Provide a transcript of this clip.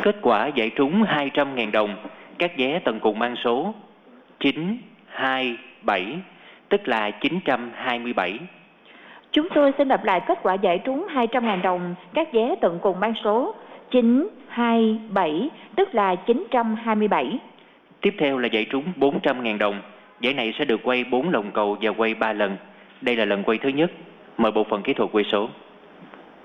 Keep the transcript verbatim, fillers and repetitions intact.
Kết quả giải trúng hai trăm nghìn đồng, các vé tận cùng mang số chín hai bảy, tức là chín trăm hai mươi bảy. Chúng tôi xin đọc lại kết quả giải trúng hai trăm nghìn đồng, các vé tận cùng mang số chín hai bảy, tức là chín trăm hai mươi bảy. Tiếp theo là giải trúng bốn trăm nghìn đồng. Giải này sẽ được quay bốn lần cầu và quay ba lần. Đây là lần quay thứ nhất. Mời bộ phận kỹ thuật quay số.